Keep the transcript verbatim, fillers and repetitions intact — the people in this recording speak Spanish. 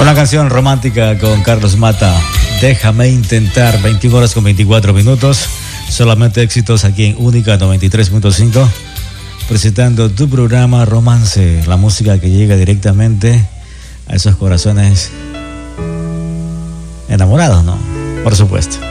Una canción romántica con Carlos Mata, Déjame Intentar, veintiuna horas con veinticuatro minutos, solamente éxitos aquí en Única noventa y tres punto cinco, presentando tu programa Romance, la música que llega directamente a esos corazones enamorados, ¿no? Por supuesto.